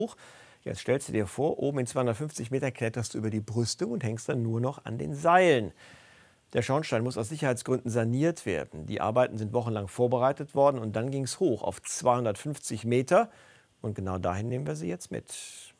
hoch. Jetzt stellst du dir vor, oben in 250 Meter kletterst du über die Brüstung und hängst dann nur noch an den Seilen. Der Schornstein muss aus Sicherheitsgründen saniert werden. Die Arbeiten sind wochenlang vorbereitet worden und dann ging es hoch auf 250 Meter. Und genau dahin nehmen wir Sie jetzt mit.